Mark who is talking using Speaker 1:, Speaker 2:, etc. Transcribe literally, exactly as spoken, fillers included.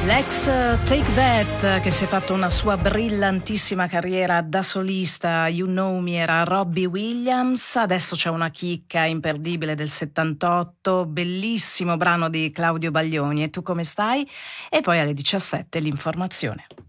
Speaker 1: L'ex Take That, che si è fatto una sua brillantissima carriera da solista, You Know Me, era Robbie Williams. Adesso c'è una chicca imperdibile del settantotto, bellissimo brano di Claudio Baglioni, E tu come stai? E poi alle diciassette l'informazione.